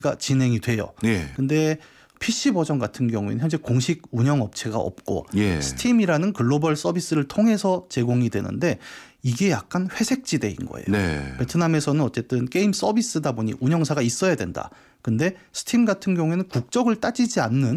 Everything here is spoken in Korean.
진행이 돼요. 근데 PC 버전 같은 경우에는 현재 공식 운영 업체가 없고 스팀이라는 글로벌 서비스를 통해서 제공이 되는데 이게 약간 회색지대인 거예요. 베트남에서는 어쨌든 게임 서비스다 보니 운영사가 있어야 된다. 근데 스팀 같은 경우에는 국적을 따지지 않는